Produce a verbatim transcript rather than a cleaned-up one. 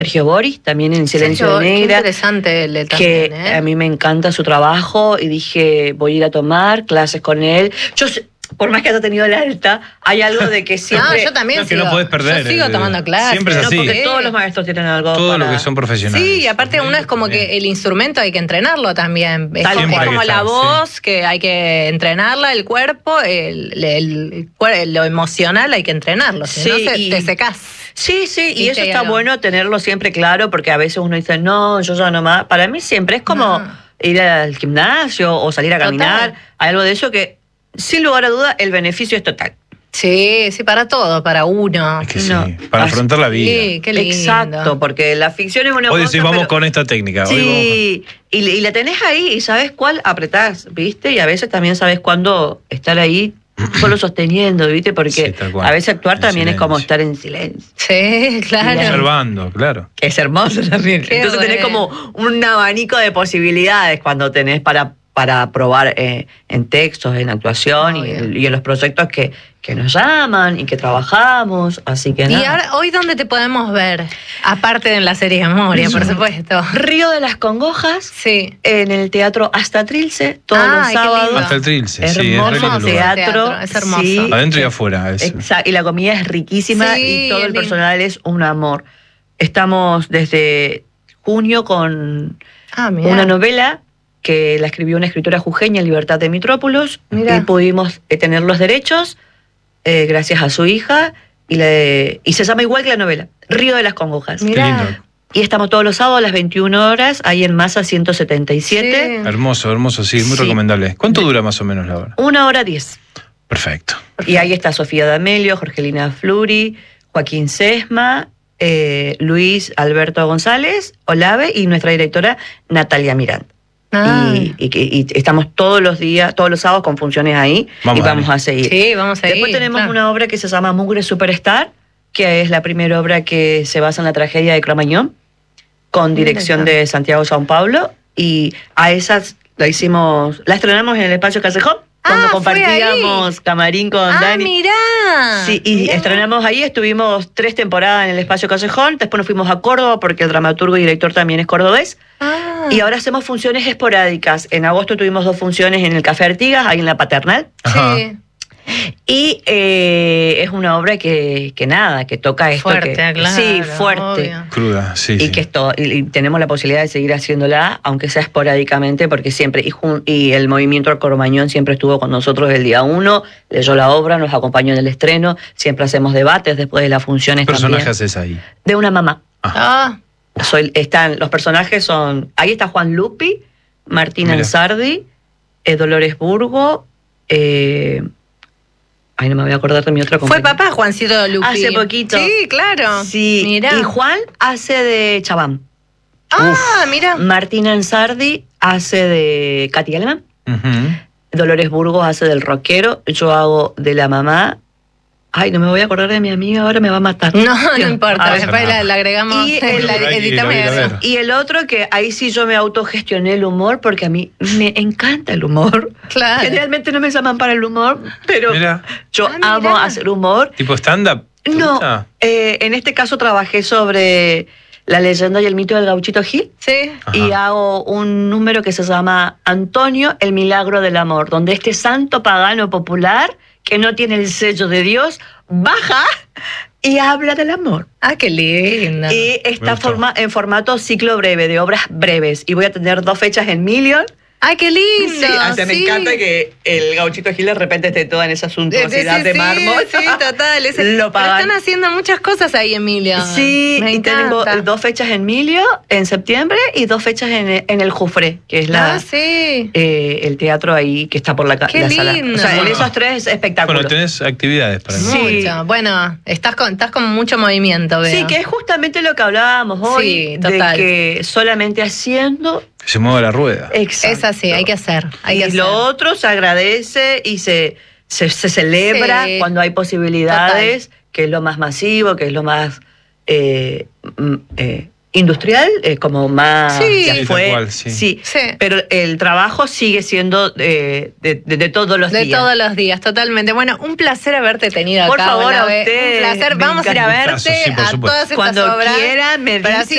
Sergio Boris, también en Silencio Sergio, de Negra. Qué interesante él que también, ¿eh? a mí me encanta su trabajo y dije, voy a ir a tomar clases con él. Yo, por más que haya tenido el alta, hay algo de que siempre... No, yo también No, que sigo. no podés perder. Yo sigo tomando clases. Siempre es No, así. porque Sí. todos los maestros tienen algo Todo para... lo que son profesionales. Sí, y aparte uno es como que el instrumento hay que entrenarlo también. Es Tal como, cual. es como Siempre hay que la estar, voz, que hay que entrenarla, el cuerpo, el, el- el- lo emocional hay que entrenarlo, si Sí, no se, y- te secás. Sí, sí, y Viste, eso hay está algo. bueno tenerlo siempre claro, porque a veces uno dice, no, yo ya no más. Para mí siempre es como No. ir al gimnasio o salir a Total. caminar, algo de eso que, sin lugar a duda, el beneficio es total. Sí, sí, para todo, para uno. Es que No. sí, para Así- afrontar la vida. Sí, qué lindo. Exacto, porque la ficción es una Hoy cosa, decís, vamos pero- con esta técnica. Hoy vamos Sí, y, y la tenés ahí y sabes cuál apretás, ¿viste? Y a veces también sabes cuándo estar ahí solo sosteniendo, ¿viste? Porque Sí, tal cual. a veces actuar En también es como silencio. estar en silencio. Sí, con- claro. observando, claro. Que es hermoso también. Qué Entonces tenés bueno. como un abanico de posibilidades cuando tenés para, para probar eh, en textos, en actuación y, Obvio. y en los proyectos que, que nos llaman y que trabajamos. Así que Y nada. ahora, ¿hoy dónde te podemos ver? Aparte de en la serie de Memoria, por supuesto. Río de las Congojas, Sí. en el Teatro Hasta Trilce, todos Ay, los qué sábados. lindo. Hasta el Trilce, sí, es re Hermoso lindo Hermoso lugar. teatro, teatro, es hermoso. sí. Adentro y afuera. Es. Exacto, y la comida es riquísima Sí, y todo es el lindo. personal es un amor. Estamos desde junio con Ah, mira. una novela que la escribió una escritora jujeña, Libertad de Mitrópolis, Mirá. y pudimos eh, tener los derechos eh, gracias a su hija, y, le- y se llama igual que la novela, Río de las Congojas. Mirá. Qué lindo. Y estamos todos los sábados a las veintiuna horas, ahí en Masa ciento setenta y siete, Sí. Hermoso, hermoso, sí, muy Sí. recomendable. ¿Cuánto dura más o menos la obra? una hora diez. Perfecto. Y ahí está Sofía D'Amelio, Jorgelina Fluri, Joaquín Sesma, eh, Luis Alberto González, Olave y nuestra directora Natalia Miranda. Ah. Y, y, que- y estamos todos los días, todos los sábados con funciones ahí Vamos, y vamos Dani. a seguir. Sí, vamos a ir. Después tenemos claro. una obra que se llama Mugre Superstar, que es la primera obra que se basa en la tragedia de Cromañón, con dirección de Santiago Sao Paulo, y a esas la hicimos, la estrenamos en el Espacio Callejón, cuando Ah, fue compartíamos camarín con Ah, Dani. mirá. Sí, y Mirá. estrenamos ahí, estuvimos tres temporadas en el Espacio Callejón, después nos fuimos a Córdoba porque el dramaturgo y director también es cordobés, Ah. y ahora hacemos funciones esporádicas. En agosto tuvimos dos funciones en el Café Artigas, ahí en la Paternal, Ajá. Sí. y eh, es una obra que, que nada, que toca esto. Fuerte, que, claro. Sí, fuerte. obvio. Cruda, sí. Y sí. que esto, y, y tenemos la posibilidad de seguir haciéndola, aunque sea esporádicamente, porque siempre, y, jun- y el movimiento Cromañón siempre estuvo con nosotros el día uno, leyó la obra, nos acompañó en el estreno, siempre hacemos debates después de las funciones ¿Qué personaje también. haces ahí? De una mamá. Ah, Soy, están, los personajes son, ahí está Juan Lupi, Martina Mira. Ansardi, eh, Dolores Burgo, eh, ay, no me voy a acordar de mi otra fue compañera. papá Juancito Lupi. Hace poquito. Sí, claro. Sí, Mirá. y Juan hace de Chabán. Ah, mira. Martina Ansardi hace de Katy Alemán. Ujú. Dolores Burgos hace del rockero. Yo hago de la mamá. Ay, no me voy a acordar de mi amiga, ahora me va a matar. No, no importa. Ah, Después la, la agregamos. Y la el- Hay que- editamos y hay que agregamos. ver. Y el otro que ahí sí yo me autogestioné el humor porque a mí me encanta el humor. Claro. Generalmente no me llaman para el humor, pero Mira, yo Ah, mirá. amo hacer humor. tipo stand-up. ¿Te No, gusta? eh, en este caso trabajé sobre la leyenda y el mito del Gauchito Gil. Sí. Ajá. Y hago un número que se llama Antonio, el milagro del amor, donde este santo pagano popular, que no tiene el sello de Dios, baja y habla del amor. Ah, qué lindo. Y Me está gustó. forma, en formato ciclo breve, de obras breves. Y voy a tener dos fechas en Million. Ay, qué lindo. Sí, o sea, me sí. encanta que el Gauchito Gil de repente esté toda en esa suntuosidad Sí, de sí, mármol. Sí, total. Ese- Lo Pero pagan. están haciendo muchas cosas ahí, Emilia. Sí, Me y tengo encanta. dos fechas en Milio en septiembre y dos fechas en, en el Jufré, que es la, Ah, sí. eh, el teatro ahí que está por la, ca- Qué la sala. lindo. O sea, en Bueno. esos tres espectáculos. Bueno, tenés actividades para mí. Sí. Mucho. Bueno, estás con, estás con mucho movimiento, veo. Sí, que es justamente lo que hablábamos hoy, Sí, total. de que solamente haciendo. Que se mueva la rueda. Exacto. Es así, hay que hacer. Hay y que lo hacer. otro se agradece y se, se, se celebra Sí. cuando hay posibilidades, que es lo más masivo, que es lo más eh, mm, eh, industrial, eh, como más Sí. ya Sí, fue, tal cual, sí. sí. Sí. Pero el trabajo sigue siendo eh, de, de- de todos los De días. todos los días, totalmente. Bueno, un placer haberte tenido Por acá. favor, a Olave. ustedes, Un placer. me Vamos a ir a encanta. verte Sí, por a supuesto. todas estas Cuando obras. quieran, me Pero dicen. así